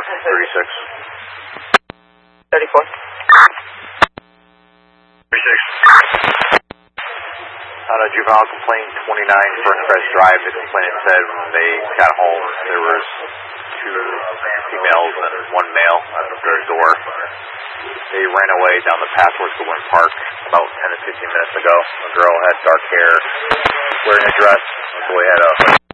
36. 34. 36. On a juvenile complaint 29 First Crest Drive, the complainant said when they got home there was 2 females and 1 male at their door. They ran away down the path towards Goodwin Park about 10 to 15 minutes ago. The girl had dark hair, wearing a dress. The boy had a